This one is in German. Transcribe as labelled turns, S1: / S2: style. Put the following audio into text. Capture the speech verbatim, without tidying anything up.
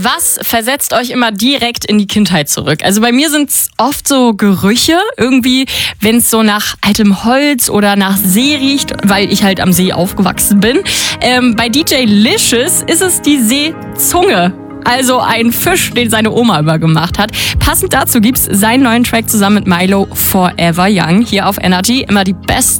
S1: Was versetzt euch immer direkt in die Kindheit zurück? Also bei mir sind es oft so Gerüche, irgendwie, wenn es so nach altem Holz oder nach See riecht, weil ich halt am See aufgewachsen bin. Ähm, bei D J Licious ist es die Seezunge. Also ein Fisch, den seine Oma immer gemacht hat. Passend dazu gibt's seinen neuen Track zusammen mit Milo, Forever Young, hier auf Energy. Immer die besten